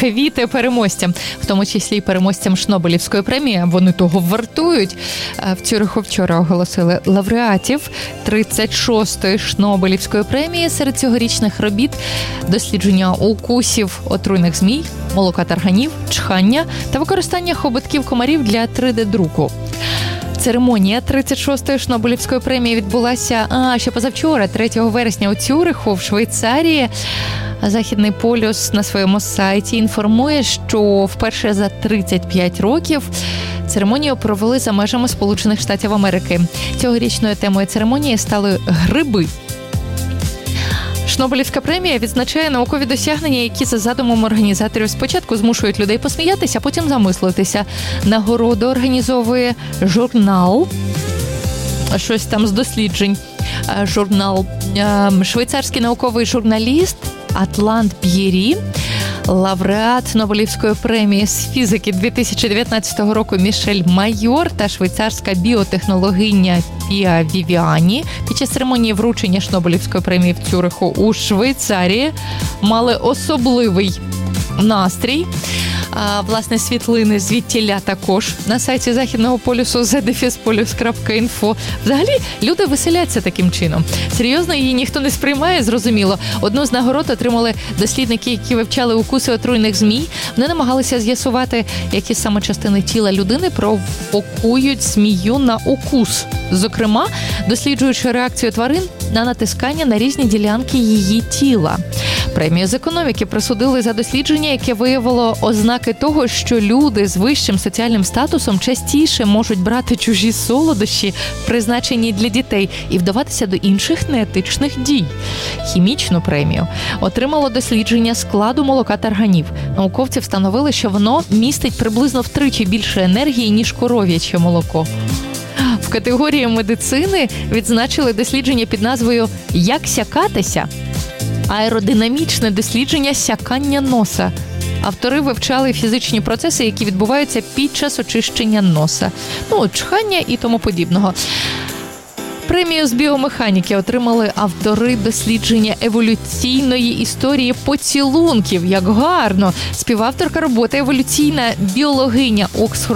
квіти переможцям, в тому числі й переможцям Шнобелівської премії. Вони того вартують. В Цюриху вчора оголосили лауреатів 36-ї Шнобелівської премії. Серед цьогорічних робіт дослідження укусів отруйних змій, молока тарганів, чхання та використання хоботків комарів для 3D-друку. Церемонія 36-ї Шнобелівської премії відбулася ще позавчора, 3 вересня у Цюриху, в Швейцарії. Західний полюс на своєму сайті інформує, що вперше за 35 років церемонію провели за межами Сполучених Штатів Америки. Цьогорічною темою церемонії стали гриби. Шнобелівська премія відзначає наукові досягнення, які за задумом організаторів спочатку змушують людей посміятися, а потім замислитися. Нагороду організовує журнал, щось там з досліджень, журнал, швейцарський науковий журналіст Атлант П'єрі, лауреат Нобелівської премії з фізики 2019 року Мішель Майор та швейцарська біотехнологиня Піа Вівіані під час церемонії вручення Шнобелівської премії в Цюриху у Швейцарії мали особливий настрій. Власне, світлини звідтіля також на сайті Західного полюсу zdefispolius.info. Взагалі, люди веселяться таким чином. Серйозно, її ніхто не сприймає, зрозуміло. Одну з нагород отримали дослідники, які вивчали укуси отруйних змій. Вони намагалися з'ясувати, які саме частини тіла людини провокують змію на укус. Зокрема, досліджуючи реакцію тварин на натискання на різні ділянки її тіла. Премію з економіки присудили за дослідження, яке виявило ознаки того, що люди з вищим соціальним статусом частіше можуть брати чужі солодощі, призначені для дітей, і вдаватися до інших неетичних дій. Хімічну премію отримало дослідження складу молока тарганів. Науковці встановили, що воно містить приблизно втричі більше енергії, ніж коров'яче молоко. В категорії медицини відзначили дослідження під назвою «Як сякатися?» аеродинамічне дослідження сякання носа. Автори вивчали фізичні процеси, які відбуваються під час очищення носа. Чхання і тому подібного. Премію з біомеханіки отримали автори дослідження еволюційної історії поцілунків. Як гарно! Співавторка роботи, еволюційна біологиня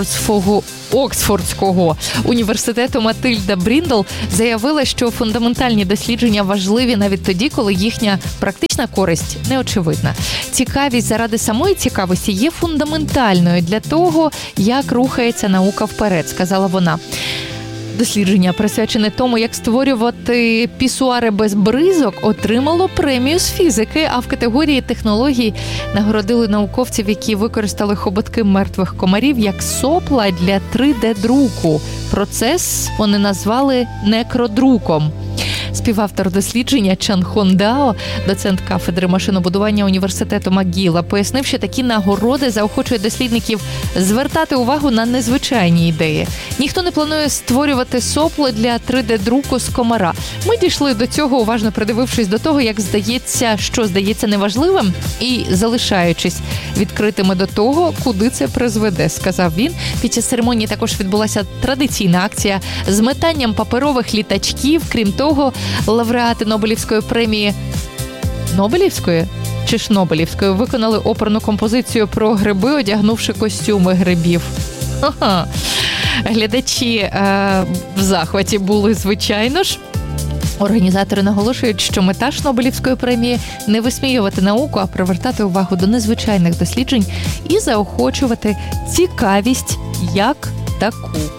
Оксфордського університету Матильда Бріндл заявила, що фундаментальні дослідження важливі навіть тоді, коли їхня практична користь неочевидна. Цікавість заради самої цікавості є фундаментальною для того, як рухається наука вперед, сказала вона. Дослідження, присвячене тому, як створювати пісуари без бризок, отримало премію з фізики, а в категорії технологій нагородили науковців, які використали хоботки мертвих комарів як сопла для 3D-друку. Процес вони назвали некродруком. Співавтор дослідження Чан Хон Дао, доцент кафедри машинобудування університету МакГіла, пояснив, що такі нагороди заохочують дослідників звертати увагу на незвичайні ідеї. Ніхто не планує створювати сопло для 3D-друку з комара. Ми дійшли до цього, уважно придивившись до того, як здається неважливим, і залишаючись відкритими до того, куди це призведе, сказав він. Під час церемонії також відбулася традиційна акція з метанням паперових літачків. Крім того, лауреати Нобелівської премії Нобелівської чи Шнобелівської виконали оперну композицію про гриби, одягнувши костюми грибів. Глядачі в захваті були, звичайно ж. Організатори наголошують, що мета Шнобелівської премії – не висміювати науку, а привертати увагу до незвичайних досліджень і заохочувати цікавість як таку.